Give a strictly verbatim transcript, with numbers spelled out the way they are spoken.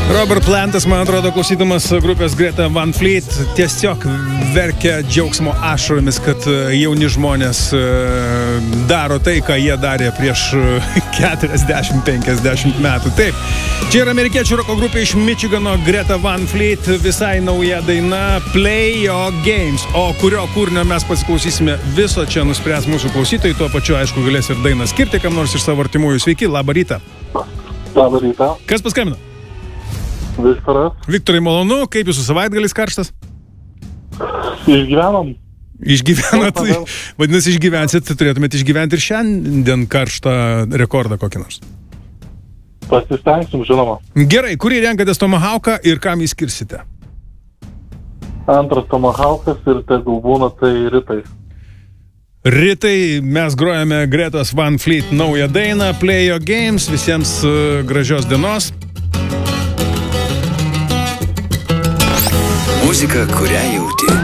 Robert Plantas, man atrodo, klausydamas grupės Greta Van Fleet, tiesiog verkia džiaugsmo ašaromis, kad jauni žmonės daro tai, ką jie darė prieš keturiasdešimt penkiasdešimt metų. Taip, čia yra amerikiečių roko grupė iš Mičigano, Greta Van Fleet, visai nauja daina Play Your Games, o kurio kūrinio mes pasiklausysime viso čia nuspręs mūsų klausytojai, tuo pačiu, aišku, galės ir dainą skirti kam nors iš savo artimųjų. Sveiki, labą rytą. Labą rytą. Kas paskambino? Viktoras. Viktorai, malonu, kaip jūsų savaitgalis karštas? Išgyvenom. Išgyvenat, vadinasi, išgyvensit, turėtumėte išgyventi ir šiandien karštą rekordą kokį nors. Pasistengsim, žinoma. Gerai, kurį renkatės Tomahawką ir kam jį skirsite? Antras Tomahawkas ir tegul būna tai Ritai. Ritai, mes grojame Gretos Van Fleet naują dainą Play Your Games, visiems gražios dienos. Muzika, kurią jauti.